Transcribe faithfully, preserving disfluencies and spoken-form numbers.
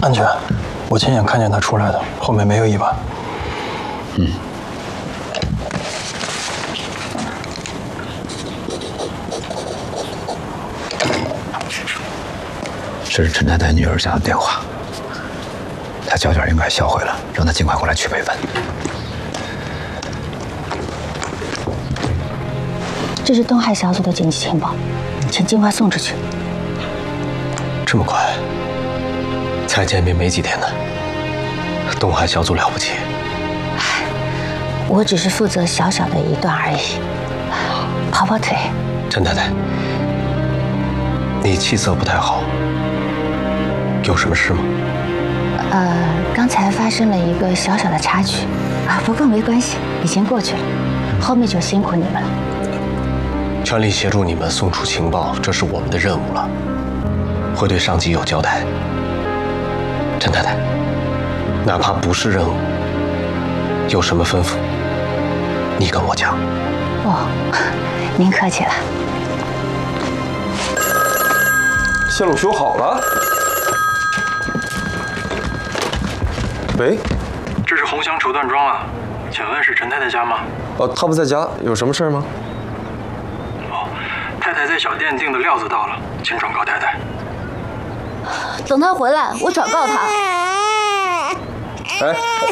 安全，我亲眼看见他出来的，后面没有一把。 嗯。这是陈太太女儿家的电话，她脚脚应该销毁了，让她尽快过来取备份。 这是东海小组的紧急情报，请尽快送出去。 这么快？才见面没几天呢。东海小组了不起。 我只是负责小小的一段而已，跑跑腿。 陈太太，你气色不太好。 有什么事吗？ 呃，刚才发生了一个小小的插曲，啊，不过没关系，已经过去了，后面就辛苦你们了。 全力协助你们送出情报，这是我们的任务了，会对上级有交代。陈太太，哪怕不是任务，有什么吩咐，你跟我讲。 哦，您客气了。 线路修好了。 喂， 这是红祥绸缎庄啊，请问是陈太太家吗？ 哦，她不在家，有什么事吗？ 哦，太太在小店订的料子到了，请转告太太。 等他回来，我转告他。 哎，